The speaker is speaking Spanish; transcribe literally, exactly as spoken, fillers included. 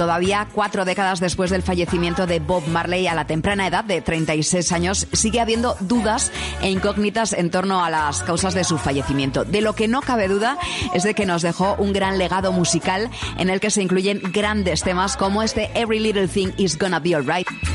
Todavía cuatro décadas después del fallecimiento de Bob Marley a la temprana edad de treinta y seis años, sigue habiendo dudas e incógnitas en torno a las causas de su fallecimiento. De lo que no cabe duda es de que nos dejó un gran legado musical en el que se incluyen grandes temas como este Every Little Thing Is Gonna Be Alright.